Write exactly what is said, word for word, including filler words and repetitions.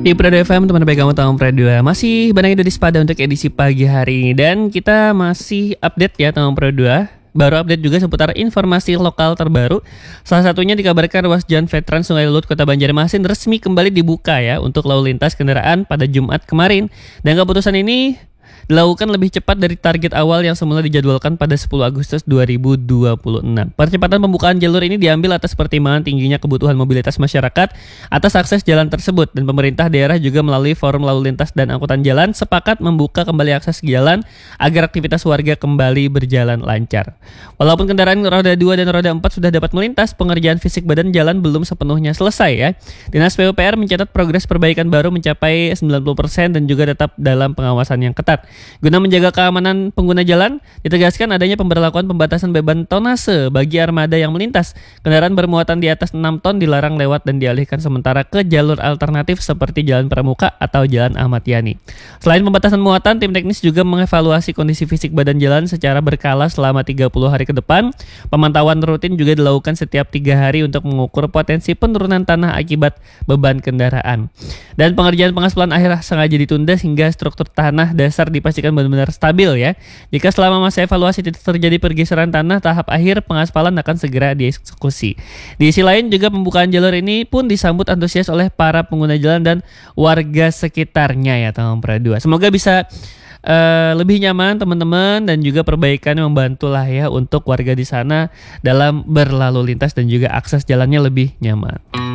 Di Prado F M, teman baik kamu tahun Prado dua masih banyak dari Sepada untuk edisi pagi hari ini. Dan kita masih update ya tahun Prado dua. Baru update juga seputar informasi lokal terbaru. Salah satunya dikabarkan ruas jalan Veteran Sungai Lulut Kota Banjarmasin resmi kembali dibuka ya untuk lalu lintas kendaraan pada Jumat kemarin. Dan keputusan ini dilakukan lebih cepat dari target awal yang semula dijadwalkan pada sepuluh Agustus dua ribu dua puluh enam. Percepatan pembukaan jalur ini diambil atas pertimbangan tingginya kebutuhan mobilitas masyarakat atas akses jalan tersebut, dan pemerintah daerah juga melalui Forum Lalu Lintas dan Angkutan Jalan sepakat membuka kembali akses jalan agar aktivitas warga kembali berjalan lancar. Walaupun kendaraan roda dua dan roda empat sudah dapat melintas, pengerjaan fisik badan jalan belum sepenuhnya selesai ya. Dinas P U P R mencatat progres perbaikan baru mencapai sembilan puluh persen dan juga tetap dalam pengawasan yang ketat. Guna menjaga keamanan pengguna jalan, ditegaskan adanya pemberlakuan pembatasan beban tonase bagi armada yang melintas. Kendaraan bermuatan di atas enam ton dilarang lewat dan dialihkan sementara ke jalur alternatif seperti Jalan Pramuka atau Jalan Ahmad Yani. Selain pembatasan muatan, tim teknis juga mengevaluasi kondisi fisik badan jalan secara berkala selama tiga puluh hari ke depan. Pemantauan rutin juga dilakukan setiap tiga hari untuk mengukur potensi penurunan tanah akibat beban kendaraan. Dan pengerjaan pengaspalan akhir sengaja ditunda sehingga struktur tanah dasar dipastikan benar-benar stabil ya. Jika selama masa evaluasi tidak terjadi pergeseran tanah, tahap akhir pengaspalan akan segera dieksekusi. Di sisi lain juga pembukaan jalur ini pun disambut antusias oleh para pengguna jalan dan warga sekitarnya ya tahun Prado dua. Semoga bisa uh, lebih nyaman teman-teman, dan juga perbaikan membantulah ya untuk warga di sana dalam berlalu lintas dan juga akses jalannya lebih nyaman.